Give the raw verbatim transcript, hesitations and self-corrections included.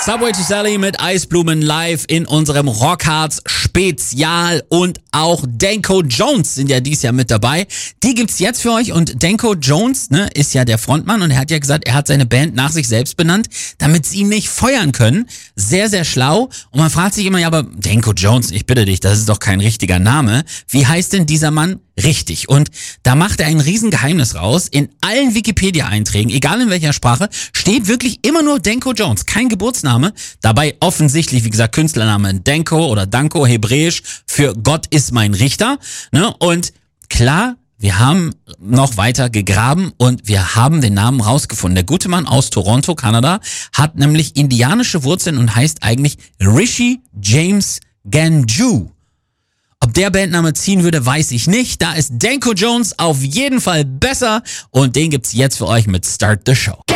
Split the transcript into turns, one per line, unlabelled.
Subway to Sally mit Eisblumen live in unserem Rockharz Spezial und auch Danko Jones sind ja dieses Jahr mit dabei. Die gibt's jetzt für euch und Danko Jones, ne, ist ja der Frontmann und er hat ja gesagt, er hat seine Band nach sich selbst benannt, damit sie ihn nicht feuern können. Sehr, sehr schlau. Und man fragt sich immer, ja, aber Danko Jones, ich bitte dich, das ist doch kein richtiger Name. Wie heißt denn dieser Mann richtig? Und da macht er ein Riesengeheimnis raus. In allen Wikipedia-Einträgen, egal in welcher Sprache, steht wirklich immer nur Danko Jones, kein Geburtsname. Dabei offensichtlich, wie gesagt, Künstlername Danko oder Danko, hebräisch für Gott ist mein Richter. Ne? Und klar, wir haben noch weiter gegraben und wir haben den Namen rausgefunden. Der gute Mann aus Toronto, Kanada, hat nämlich indianische Wurzeln und heißt eigentlich Rishi James Ganju. Ob der Bandname ziehen würde, weiß ich nicht. Da ist Danko Jones auf jeden Fall besser und den gibt's jetzt für euch mit Start the Show.